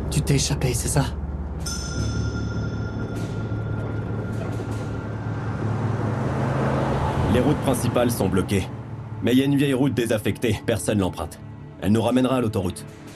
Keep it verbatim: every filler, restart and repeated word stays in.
Tu t'es échappé, c'est ça? Les routes principales sont bloquées. Mais il y a une vieille route désaffectée, personne l'emprunte. Elle nous ramènera à l'autoroute.